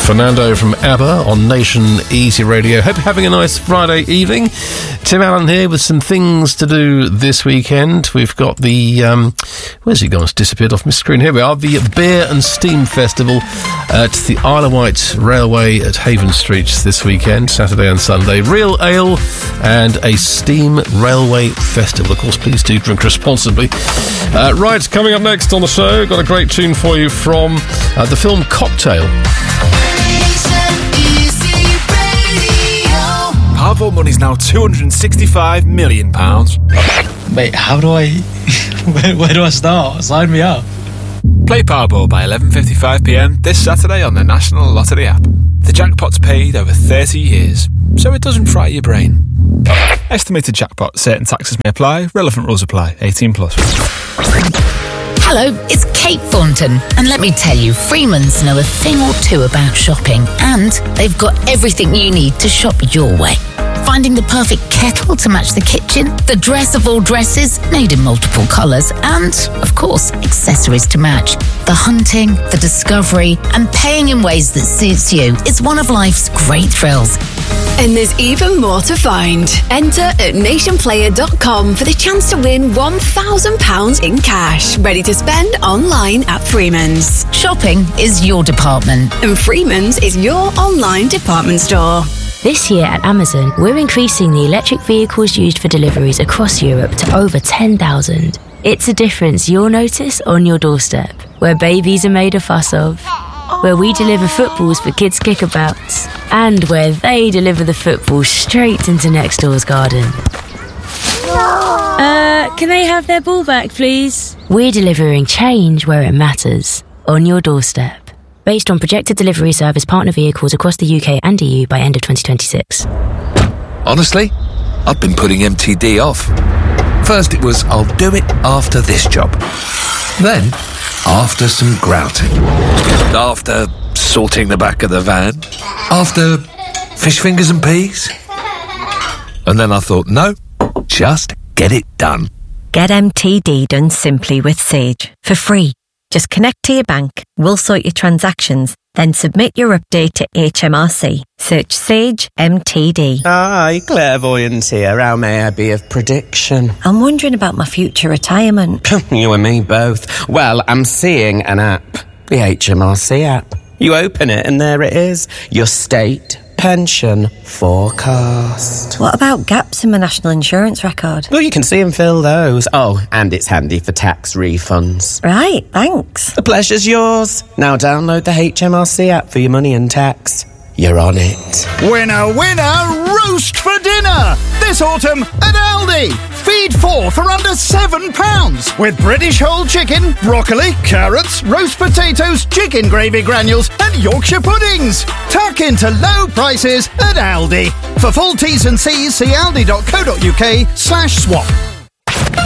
Fernando from ABBA on Nation Easy Radio. Hope you're having a nice Friday evening. Tim Allen here with some things to do this weekend. We've got the... where's he gone? It's disappeared off my screen. Here we are. The Beer and Steam Festival at the Isle of Wight Railway at Haven Street this weekend, Saturday and Sunday. Real ale and a steam railway festival. Of course, please do drink responsibly. Right, coming up next on the show, got a great tune for you from the film Cocktail. Powerball money's now £265 million. Wait, how do I... where do I start? Sign me up. Play Powerball by 11:55pm this Saturday on the National Lottery app. The jackpot's paid over 30 years, so it doesn't fry your brain. Estimated jackpot. Certain taxes may apply. Relevant rules apply. 18+. Hello, it's Kate Thornton, and let me tell you, Freeman's know a thing or two about shopping, and they've got everything you need to shop your way. Finding the perfect kettle to match the kitchen, the dress of all dresses, made in multiple colours, and, of course, accessories to match. The hunting, the discovery, and paying in ways that suits you is one of life's great thrills. And there's even more to find. Enter at nationplayer.com for the chance to win £1,000 in cash, ready to spend online at Freeman's. Shopping is your department, and Freeman's is your online department store. This year at Amazon, we're increasing the electric vehicles used for deliveries across Europe to over 10,000. It's a difference you'll notice on your doorstep, where babies are made a fuss of, where we deliver footballs for kids' kickabouts, and where they deliver the football straight into next door's garden. Can they have their ball back, please? We're delivering change where it matters, on your doorstep. Based on projected delivery service partner vehicles across the UK and EU by end of 2026. Honestly, I've been putting MTD off. First it was, I'll do it after this job. Then, after some grouting. After sorting the back of the van. After fish fingers and peas. And then I thought, no, just get it done. Get MTD done simply with Sage, for free. Just connect to your bank, we'll sort your transactions, then submit your update to HMRC. Search Sage MTD. Hi, clairvoyant here. How may I be of prediction? I'm wondering about my future retirement. You and me both. Well, I'm seeing an app. The HMRC app. You open it and there it is. Your state pension forecast. What about gaps in my national insurance record? Well, you can see and fill those. Oh, and it's handy for tax refunds. Right, thanks. The pleasure's yours. Now download the HMRC app for your money and tax. You're on it. Winner, winner, roast for dinner! This autumn at Aldi. Feed 4 for under £7 with British whole chicken, broccoli, carrots, roast potatoes, chicken gravy granules and Yorkshire puddings. Tuck into low prices at Aldi. For full T's and C's, see aldi.co.uk/swap.